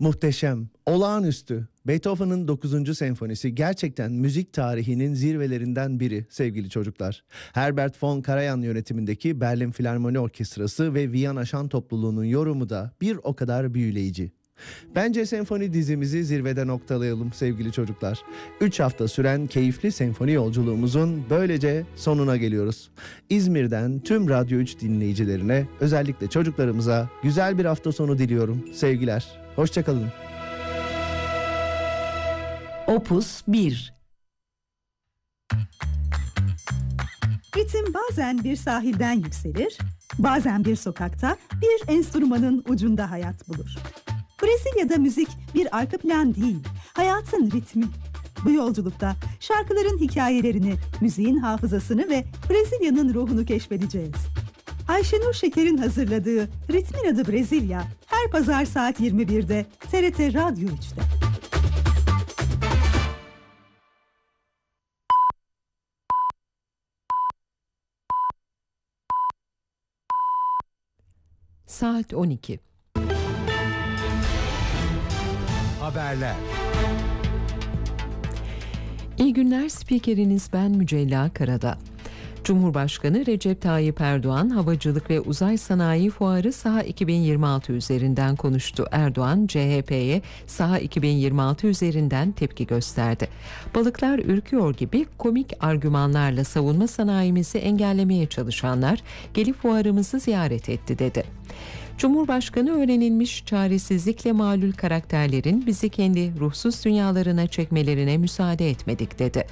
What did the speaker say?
Muhteşem, olağanüstü. Beethoven'ın 9. senfonisi gerçekten müzik tarihinin zirvelerinden biri sevgili çocuklar. Herbert von Karajan yönetimindeki Berlin Filarmoni Orkestrası ve Viyana Şan Topluluğu'nun yorumu da bir o kadar büyüleyici. Bence senfoni dizimizi zirvede noktalayalım sevgili çocuklar. 3 hafta süren keyifli senfoni yolculuğumuzun böylece sonuna geliyoruz. İzmir'den tüm Radyo 3 dinleyicilerine, özellikle çocuklarımıza güzel bir hafta sonu diliyorum. Sevgiler, hoşçakalın. Opus 1. Ritim bazen bir sahilden yükselir, bazen bir sokakta bir enstrümanın ucunda hayat bulur. Brezilya'da müzik bir arka plan değil, hayatın ritmi. Bu yolculukta şarkıların hikayelerini, müziğin hafızasını ve Brezilya'nın ruhunu keşfedeceğiz. Ayşenur Şeker'in hazırladığı Ritmin Adı Brezilya, her pazar saat 21'de TRT Radyo 3'te. Saat 12. Haberler. İyi günler, spikeriniz ben Mücella Karada. Cumhurbaşkanı Recep Tayyip Erdoğan, Havacılık ve Uzay Sanayi Fuarı Saha 2026 üzerinden konuştu. Erdoğan, CHP'ye Saha 2026 üzerinden tepki gösterdi. Balıklar ürküyor gibi komik argümanlarla savunma sanayimizi engellemeye çalışanlar gelip fuarımızı ziyaret etti dedi. Cumhurbaşkanı öğrenilmiş çaresizlikle malul karakterlerin bizi kendi ruhsuz dünyalarına çekmelerine müsaade etmedik dedi.